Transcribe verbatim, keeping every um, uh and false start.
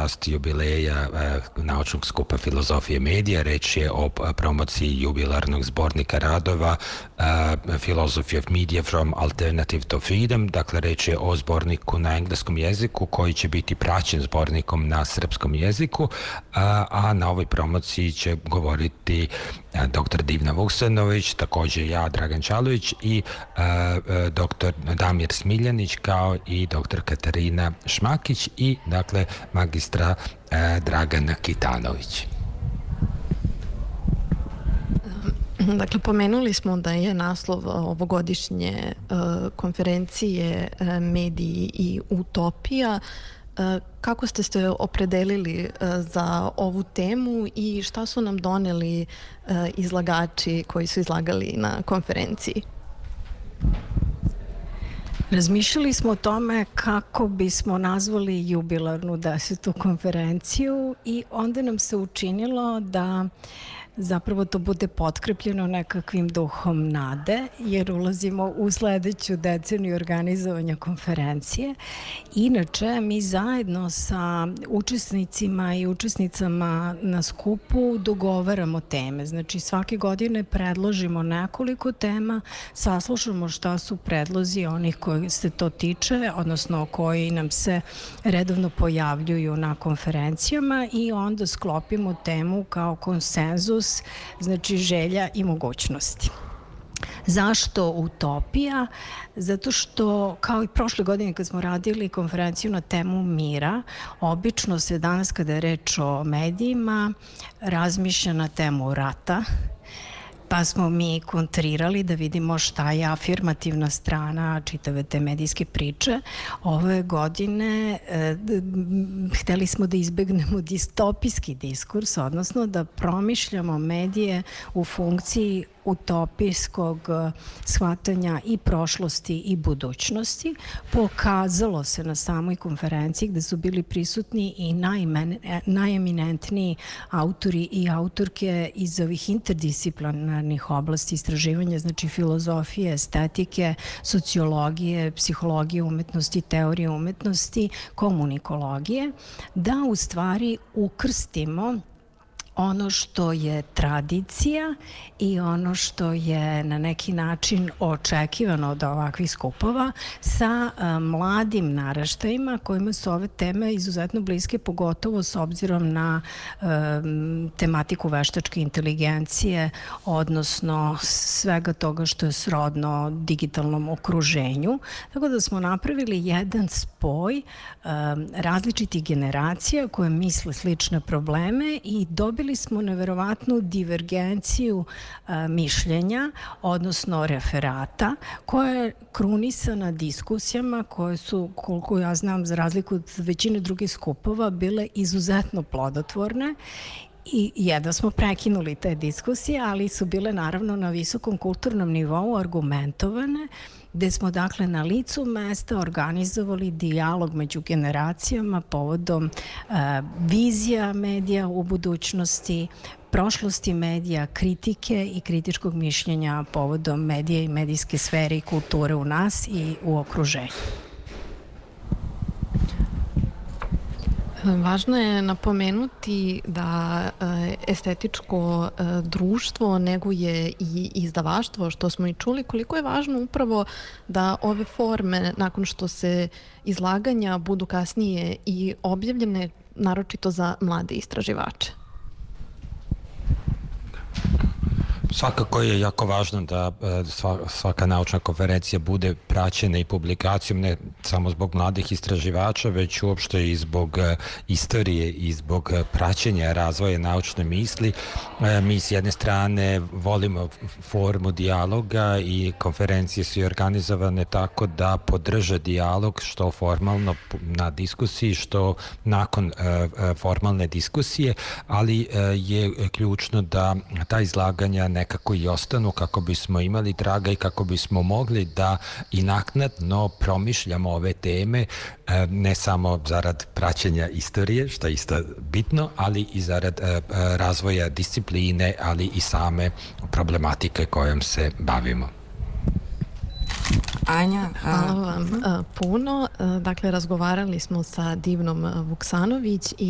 čast jubileja naučnog skupa Filozofije medija. Reč je o promociji jubilarnog zbornika radova Philosophy of Media from Alternative to Freedom. Dakle, reč je o zborniku na engleskom jeziku koji će biti praćen zbornikom na srpskom jeziku, a na ovoj promociji će govoriti doktor Divna Vuksanović, takođe ja, Dragan Čalović, i doktor Damir Smiljanić, kao i doktor Katarina Šmakić i, dakle, magistra Dragana Kitanović. Dakle, pomenuli smo da je naslov ovogodišnje konferencije Mediji i utopija. Kako ste se opredelili za ovu temu i šta su nam doneli izlagači koji su izlagali na konferenciji? Razmišljali smo o tome kako bismo nazvali jubilarnu desetu konferenciju i onda nam se učinilo da zapravo to bude potkrepljeno nekakvim duhom nade, jer ulazimo u sledeću deceniju organizovanja konferencije. Inače, mi zajedno sa učesnicima i učesnicama na skupu dogovaramo teme. Znači, svake godine predložimo nekoliko tema, saslušamo šta su predlozi onih koji se to tiče, odnosno koji nam se redovno pojavljuju na konferencijama i onda sklopimo temu kao konsenzus, znači želja i mogućnosti. Zašto utopija? Zato što, kao i prošle godine kad smo radili konferenciju na temu mira, obično se danas kada je reč o medijima razmišlja na temu rata, pa smo mi kontrirali da vidimo šta je afirmativna strana čitave te medijske priče. Ove godine e, hteli smo da izbegnemo distopijski diskurs, odnosno da promišljamo medije u funkciji utopijskog shvatanja i prošlosti i budućnosti. Pokazalo se na samoj konferenciji gde su bili prisutni i najeminentniji autori i autorke iz ovih interdisciplinarnih oblasti istraživanja, znači filozofije, estetike, sociologije, psihologije umetnosti, teorije umetnosti, komunikologije, da u stvari ukrstimo ono što je tradicija i ono što je na neki način očekivano od ovakvih skupova sa a, mladim naraštajima kojima su ove teme izuzetno bliske, pogotovo s obzirom na a, tematiku veštačke inteligencije, odnosno svega toga što je srodno digitalnom okruženju. Tako da smo napravili jedan spoj a, različitih generacija koje misle slične probleme i dobili Dobili smo neverovatnu divergenciju a, mišljenja, odnosno referata, koja je krunisana diskusijama koje su, koliko ja znam, za razliku od većine drugih skupova, bile izuzetno plodotvorne. I jedva smo prekinuli te diskusije, ali su bile naravno na visokom kulturnom nivou argumentovane, gde smo dakle na licu mesta organizovali dijalog među generacijama povodom uh, vizija medija u budućnosti, prošlosti medija, kritike i kritičkog mišljenja povodom medija i medijske sfere i kulture u nas i u okruženju. Važno je napomenuti da estetičko društvo neguje i izdavaštvo, što smo i čuli, koliko je važno upravo da ove forme, nakon što se izlaganja budu kasnije i objavljene, naročito za mlade istraživače. Svakako je jako važno da svaka naučna konferencija bude praćena i publikacijom, ne samo zbog mladih istraživača, već uopšte i zbog istorije i zbog praćenja razvoja naučne misli. Mi s jedne strane volimo formu dijaloga i konferencije su organizovane tako da podrže dijalog što formalno na diskusiji, što nakon formalne diskusije, ali je ključno da ta izlaganja ne nekako i ostanu kako bismo imali traga i kako bismo mogli da i naknadno promišljamo ove teme, ne samo zarad praćenja istorije, što je isto bitno, ali i zarad razvoja discipline, ali i same problematike kojom se bavimo. Anja, hvala vam puno. Dakle, razgovarali smo sa Divnom Vuksanović i